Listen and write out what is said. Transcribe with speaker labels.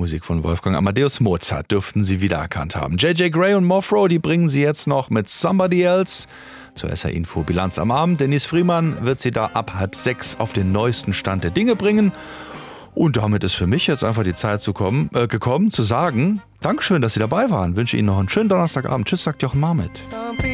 Speaker 1: Musik von Wolfgang Amadeus Mozart dürften Sie wiedererkannt haben. J.J. Gray und Morfro, die bringen Sie jetzt noch mit Somebody Else. Zur SR-Info Bilanz am Abend. Denise Friemann wird Sie da ab 5:30 auf den neuesten Stand der Dinge bringen. Und damit ist für mich jetzt einfach die Zeit gekommen, zu sagen, Dankeschön, dass Sie dabei waren. Wünsche Ihnen noch einen schönen Donnerstagabend. Tschüss, sagt Jochen Marmit.